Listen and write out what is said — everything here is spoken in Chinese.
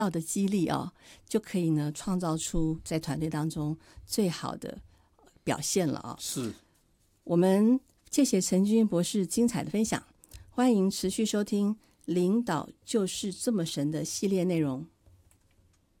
要的激励啊，就可以呢创造出在团队当中最好的表现了啊。 是， 我们谢谢陈君博士精彩的分享，欢迎持续收听《领导就是这么神》的系列内容。